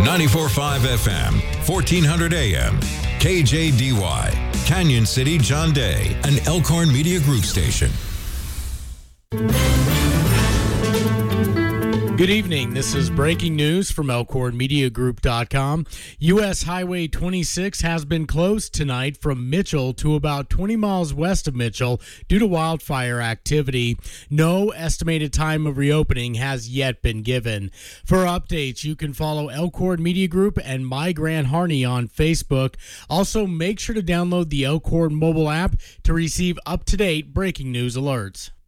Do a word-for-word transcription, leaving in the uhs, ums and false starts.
ninety-four point five F M, fourteen hundred A M, K J D Y, Canyon City, John Day, an Elkhorn Media Group station. Good evening. This is breaking news from Elkhorn Media Group dot com. U S Highway twenty-six has been closed tonight from Mitchell to about twenty miles west of Mitchell due to wildfire activity. No estimated time of reopening has yet been given. For updates, you can follow Elkhorn Media Group and My Grant Harney on Facebook. Also, make sure to download the Elkhorn mobile app to receive up-to-date breaking news alerts.